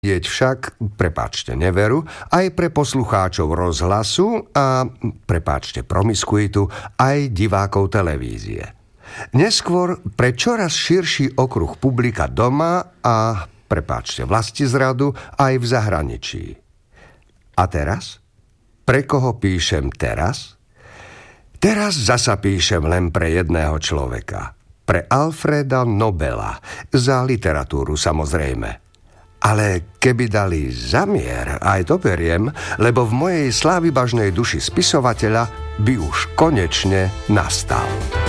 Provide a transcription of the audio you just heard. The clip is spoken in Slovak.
Jeď však, prepáčte neveru, aj pre poslucháčov rozhlasu a, prepáčte promiskuitu, aj divákov televízie. Neskôr pre čoraz širší okruh publika doma a, prepáčte vlastizradu, aj v zahraničí. A teraz? Pre koho píšem teraz? Teraz zasa píšem len pre jedného človeka. Pre Alfreda Nobela. Za literatúru, samozrejme. Ale keby dali zamier, aj to beriem, lebo v mojej slávibažnej duši spisovateľa by už konečne nastal.